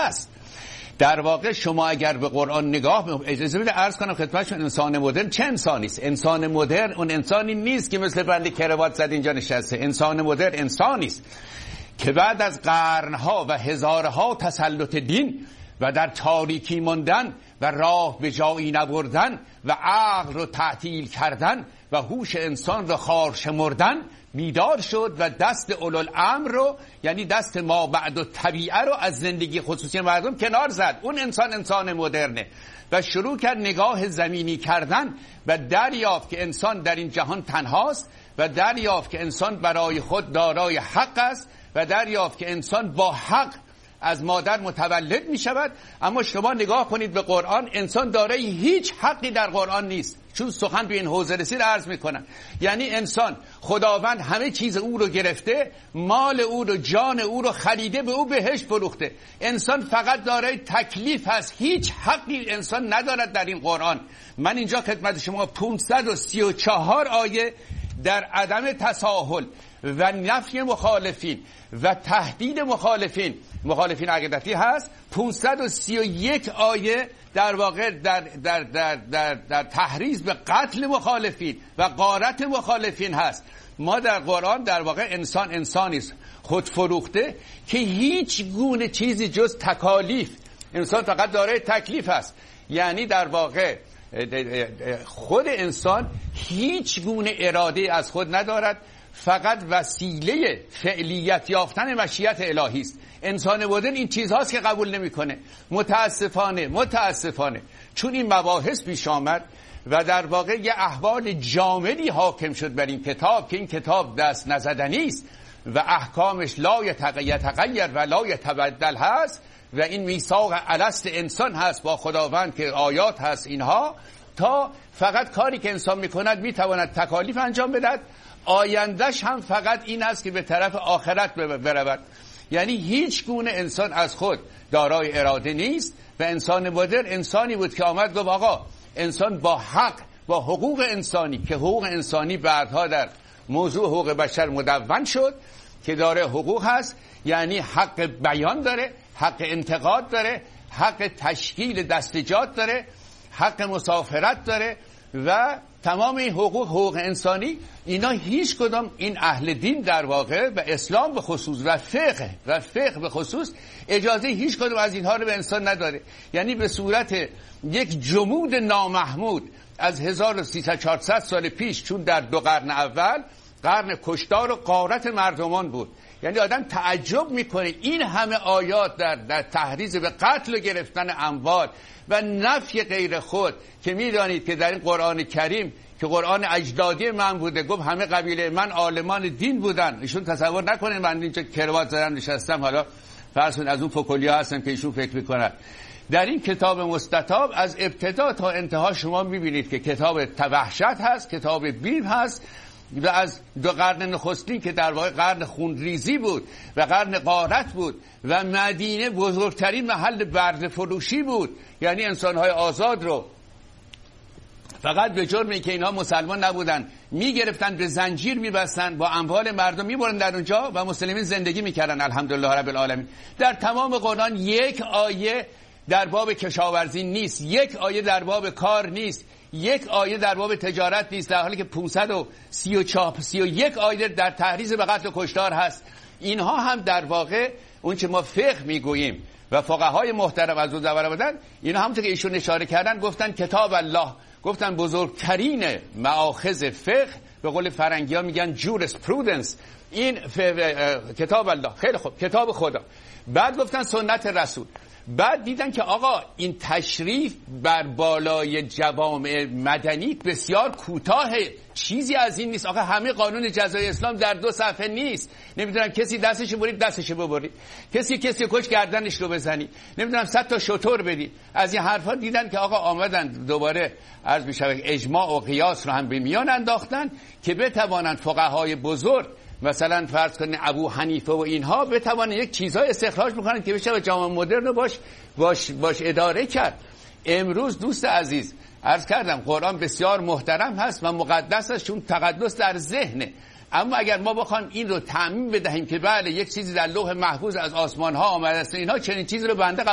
هست. در واقع شما اگر به قرآن نگاه، اجازه بدید عرض کنم خدمتتون، انسان مدرن چه انسانی است؟ انسان مدرن اون انسانی نیست که مثل بند کراوات زد اینجا نشسته. انسان مدرن انسانی است که بعد از قرنها و هزارها تسلط دین و در تاریکی ماندن و راه به جایی نبردن و عقل رو تعطیل کردن و هوش انسان رو خوار شمردن بیدار شد و دست اولوالامر رو، یعنی دست ما بعد و طبیعه رو از زندگی خصوصی مردم کنار زد. اون انسان مدرنه و شروع کرد نگاه زمینی کردن و دریافت که انسان در این جهان تنهاست و دریافت که انسان برای خود دارای حق است و دریافت که انسان با حق از مادر متولد می شود. اما شما نگاه کنید به قرآن، انسان دارای هیچ حقی در قرآن نیست. چون سخن به این حوزه رسید عرض می کنم، یعنی انسان خداوند همه چیز او رو گرفته، مال او رو، جان او رو خریده، به او بهشت فروخته. انسان فقط دارای تکلیف هست، هیچ حقی انسان ندارد در این قرآن. من اینجا خدمت شما 534 آیه در عدم تساهل و نفی مخالفین و تهدید مخالفین عقیدتی هست. 531 آیه در واقع در تحریض به قتل مخالفین و غارت مخالفین هست. ما در قرآن در واقع انسانی است خودفروخته که هیچ گونه چیزی جز تکالیف، انسان فقط دارای تکلیف است. یعنی در واقع خود انسان هیچ گونه اراده از خود ندارد، فقط وسیله فعلیت یافتن مشیت الهی است. انسان مدرن این چیزهاست که قبول نمیکنه. متاسفانه چون این مباحث پیش آمد و در واقع یه احوال جامدی حاکم شد بر این کتاب که این کتاب دست نزدنی است و احکامش لا یتغیر و لا یتبدل هست و این میثاق الست انسان هست با خداوند که آیات هست اینها، تا فقط کاری که انسان میکند میتواند تکالیف انجام بدهد، آیندهش هم فقط این است که به طرف آخرت برود. یعنی هیچ گونه انسان از خود دارای اراده نیست و انسان مدرن انسانی بود که آمد گفت آقا انسان با حق، با حقوق انسانی، که حقوق انسانی بعدها در موضوع حقوق بشر مدون شد که داره حقوق هست، یعنی حق بیان داره، حق انتقاد داره، حق تشکیل دستجات داره، حق مسافرت داره و تمام این حقوق انسانی، اینا هیچ کدام این اهل دین در واقع و اسلام به خصوص و فقه به خصوص اجازه هیچ کدام از اینها رو به انسان نداره. یعنی به صورت یک جمود نامحمود از 1300-400 سال پیش، چون در 2 قرن اول قرن کشتار و غارت مردمان بود، یعنی آدم تعجب میکنه این همه آیات در تحریض به قتل و گرفتن اموال و نفی غیر خود، که میدانید که در این قرآن کریم که قرآن اجدادی من بوده، گفت همه قبیله من عالمان دین بودن. ایشون تصور نکنید من اینجا کراوات زدم نشستم حالا فرض کنید از اون فکلیا هستم که ایشون فکر میکنن. در این کتاب مستطاب از ابتدا تا انتها شما میبینید که کتاب وحشت هست، کتاب بیب هست و از 2 قرن نخستین که در واقع قرن خونریزی بود و قرن غارت بود و مدینه بزرگترین محل برده فروشی بود، یعنی انسانهای آزاد رو فقط به جرمی که اینها مسلمان نبودن میگرفتن، به زنجیر میبستن، با اموال مردم میبرن در اونجا و مسلمین زندگی میکردن. الحمدلله رب العالمین. در تمام قرآن یک آیه در باب کشاورزی نیست، یک آیه در باب کار نیست، یک آیه در باب تجارت نیست، در حالی که 531 آیه در تحریض به قتل و کشتار هست. اینها هم در واقع اون که ما فقه میگوییم و فقهای محترم از اون زبر بودن، اینا همونطور که ایشون اشاره کردن گفتن کتاب الله، گفتن بزرگترین مآخذ فقه، به قول فرنگی ها میگن جورسپرودنس، این کتاب الله. خیلی خوب، کتاب خدا. بعد گفتن سنت رسول. بعد دیدن که آقا این تشریف بر بالای جوامع مدنی بسیار کوتاهه، چیزی از این نیست. آقا همه قانون جزای اسلام در 2 صفحه نیست. نمیدونم کسی دستش برید دستش ببرید، کسی کش گردنش رو بزنی، نمیدونم 100 تا شطور بدید. از این حرفا دیدن که آقا آمدن دوباره عرض میشه اجماع و قیاس رو هم به میان انداختن که بتوانند فقهای بزرگ مثلا فرض کنید ابو حنیفه و اینها بتوانند یک چیزای استخراج بکنن که بشه به جامعه مدرن رو باش اداره کرد. امروز دوست عزیز عرض کردم قرآن بسیار محترم هست و مقدس است، چون تقدس در ذهنه. اما اگر ما بخوایم این رو تعمیم بدهیم که بله یک چیزی در لوح محفوظ از آسمان ها آمده است، اینها چنین چیزی رو بنده